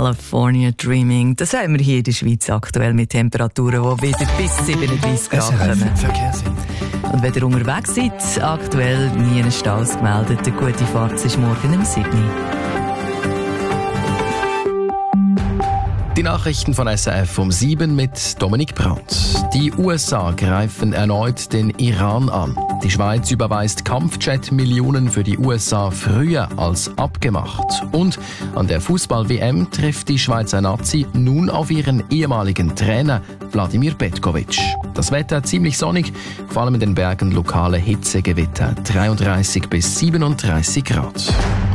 California Dreaming. Das haben wir hier in der Schweiz aktuell mit Temperaturen, die wieder bis 37 Grad kommen. Und wenn ihr unterwegs seid, aktuell nie einen Staus gemeldet. Eine gute Fahrt ist morgen im Sydney. Die Nachrichten von SRF um 7 mit Dominik Brandt. Die USA greifen erneut den Iran an. Die Schweiz überweist Kampfjet-Millionen für die USA früher als abgemacht. Und an der Fußball-WM trifft die Schweizer Nazi nun auf ihren ehemaligen Trainer Wladimir Petkovic. Das Wetter ziemlich sonnig, vor allem in den Bergen lokale Hitzegewitter, 33 bis 37 Grad.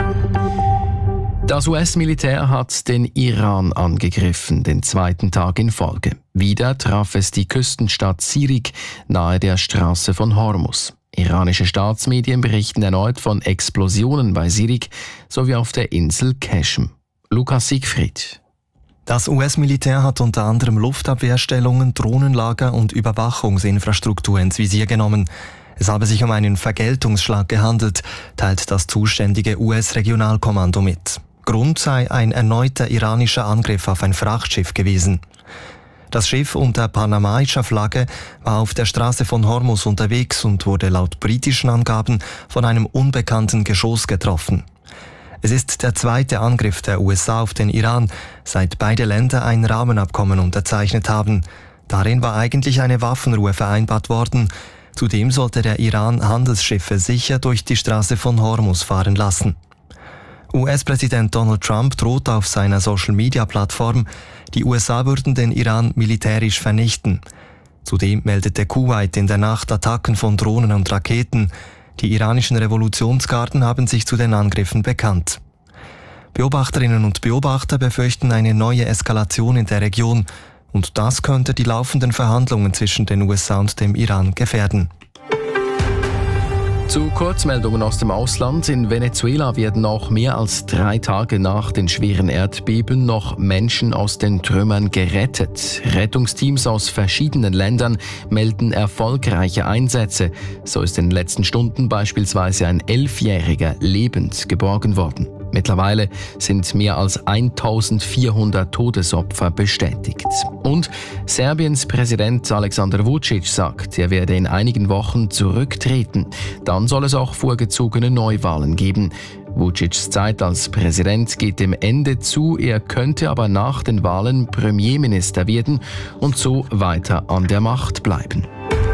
Das US-Militär hat den Iran angegriffen, den zweiten Tag in Folge. Wieder traf es die Küstenstadt Sirik nahe der Straße von Hormuz. Iranische Staatsmedien berichten erneut von Explosionen bei Sirik sowie auf der Insel Qeshm. Lukas Siegfried. Das US-Militär hat unter anderem Luftabwehrstellungen, Drohnenlager und Überwachungsinfrastruktur ins Visier genommen. Es habe sich um einen Vergeltungsschlag gehandelt, teilt das zuständige US-Regionalkommando mit. Grund sei ein erneuter iranischer Angriff auf ein Frachtschiff gewesen. Das Schiff unter panamaischer Flagge war auf der Straße von Hormuz unterwegs und wurde laut britischen Angaben von einem unbekannten Geschoss getroffen. Es ist der zweite Angriff der USA auf den Iran, seit beide Länder ein Rahmenabkommen unterzeichnet haben. Darin war eigentlich eine Waffenruhe vereinbart worden. Zudem sollte der Iran Handelsschiffe sicher durch die Straße von Hormuz fahren lassen. US-Präsident Donald Trump droht auf seiner Social-Media-Plattform, die USA würden den Iran militärisch vernichten. Zudem meldete Kuwait in der Nacht Attacken von Drohnen und Raketen. Die iranischen Revolutionsgarden haben sich zu den Angriffen bekannt. Beobachterinnen und Beobachter befürchten eine neue Eskalation in der Region und das könnte die laufenden Verhandlungen zwischen den USA und dem Iran gefährden. Zu Kurzmeldungen aus dem Ausland. In Venezuela werden auch mehr als 3 Tage nach den schweren Erdbeben noch Menschen aus den Trümmern gerettet. Rettungsteams aus verschiedenen Ländern melden erfolgreiche Einsätze. So ist in den letzten Stunden beispielsweise ein 11-Jähriger lebend geborgen worden. Mittlerweile sind mehr als 1400 Todesopfer bestätigt. Und Serbiens Präsident Aleksandar Vučić sagt, er werde in einigen Wochen zurücktreten. Dann soll es auch vorgezogene Neuwahlen geben. Vučićs Zeit als Präsident geht dem Ende zu, er könnte aber nach den Wahlen Premierminister werden und so weiter an der Macht bleiben.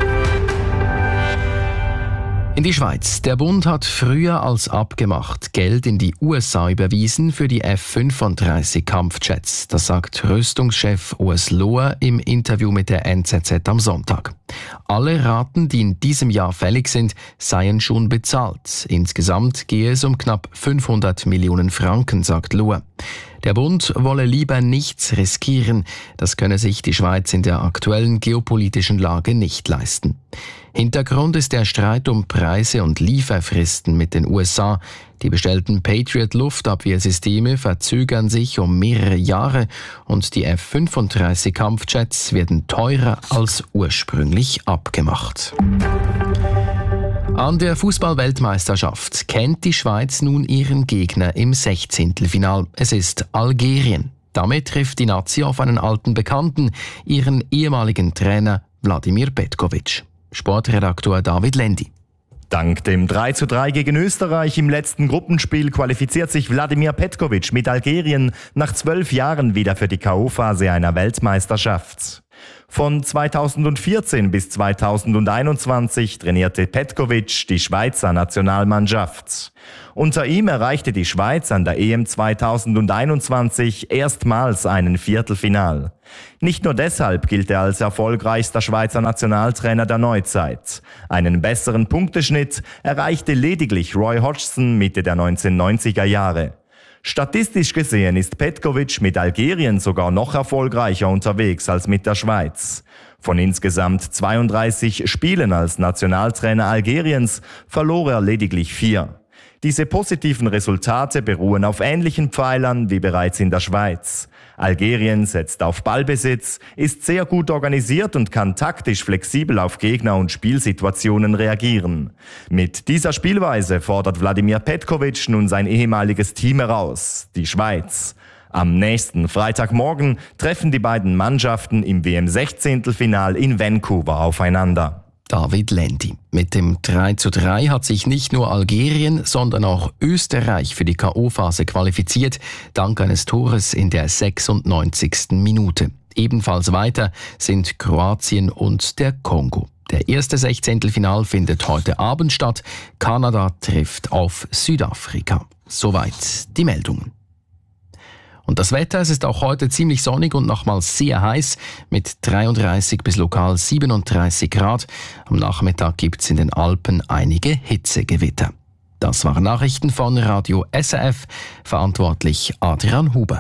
In die Schweiz. Der Bund hat früher als abgemacht Geld in die USA überwiesen für die F-35 Kampfjets. Das sagt Rüstungschef Urs Lohr im Interview mit der NZZ am Sonntag. Alle Raten, die in diesem Jahr fällig sind, seien schon bezahlt. Insgesamt gehe es um knapp 500 Millionen Franken, sagt Lohr. Der Bund wolle lieber nichts riskieren. Das könne sich die Schweiz in der aktuellen geopolitischen Lage nicht leisten. Hintergrund ist der Streit um Preise und Lieferfristen mit den USA. Die bestellten Patriot-Luftabwehrsysteme verzögern sich um mehrere Jahre und die F-35 Kampfjets werden teurer als ursprünglich abgemacht. An der Fußball-Weltmeisterschaft kennt die Schweiz nun ihren Gegner im 16. Final. Es ist Algerien. Damit trifft die Nazi auf einen alten Bekannten, ihren ehemaligen Trainer Wladimir Petkovic. Sportredaktor David Lendi. Dank dem 3:3 gegen Österreich im letzten Gruppenspiel qualifiziert sich Wladimir Petkovic mit Algerien nach 12 Jahren wieder für die K.O.-Phase einer Weltmeisterschaft. Von 2014 bis 2021 trainierte Petkovic die Schweizer Nationalmannschaft. Unter ihm erreichte die Schweiz an der EM 2021 erstmals einen Viertelfinal. Nicht nur deshalb gilt er als erfolgreichster Schweizer Nationaltrainer der Neuzeit. Einen besseren Punkteschnitt erreichte lediglich Roy Hodgson Mitte der 1990er Jahre. Statistisch gesehen ist Petkovic mit Algerien sogar noch erfolgreicher unterwegs als mit der Schweiz. Von insgesamt 32 Spielen als Nationaltrainer Algeriens verlor er lediglich 4. Diese positiven Resultate beruhen auf ähnlichen Pfeilern wie bereits in der Schweiz. Algerien setzt auf Ballbesitz, ist sehr gut organisiert und kann taktisch flexibel auf Gegner und Spielsituationen reagieren. Mit dieser Spielweise fordert Wladimir Petkovic nun sein ehemaliges Team heraus, die Schweiz. Am nächsten Freitagmorgen treffen die beiden Mannschaften im WM-16-Final in Vancouver aufeinander. David Lendi. Mit dem 3:3 hat sich nicht nur Algerien, sondern auch Österreich für die K.O.-Phase qualifiziert, dank eines Tores in der 96. Minute. Ebenfalls weiter sind Kroatien und der Kongo. Der erste 16-Final findet heute Abend statt. Kanada trifft auf Südafrika. Soweit die Meldungen. Und das Wetter, es ist auch heute ziemlich sonnig und nochmals sehr heiß mit 33 bis lokal 37 Grad. Am Nachmittag gibt es in den Alpen einige Hitzegewitter. Das waren Nachrichten von Radio SRF, verantwortlich Adrian Huber.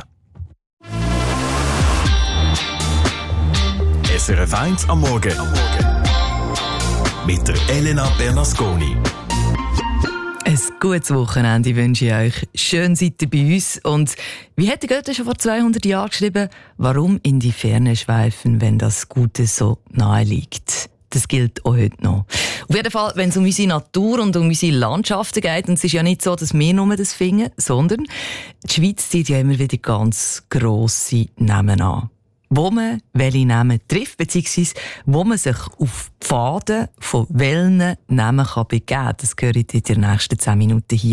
SRF 1 am Morgen mit der Elena Bernasconi. Ein gutes Wochenende wünsche ich euch. Schön seid ihr bei uns. Und wie hätte Goethe schon vor 200 Jahren geschrieben, warum in die Ferne schweifen, wenn das Gute so nahe liegt? Das gilt auch heute noch. Auf jeden Fall, wenn es um unsere Natur und um unsere Landschaften geht, und es ist ja nicht so, dass wir nur das finden, sondern die Schweiz zieht ja immer wieder ganz grosse Namen an. Wo man welche Namen trifft, beziehungsweise wo man sich auf Pfaden von welchen Namen begeben kann. Das höre ich in den nächsten 10 Minuten hier.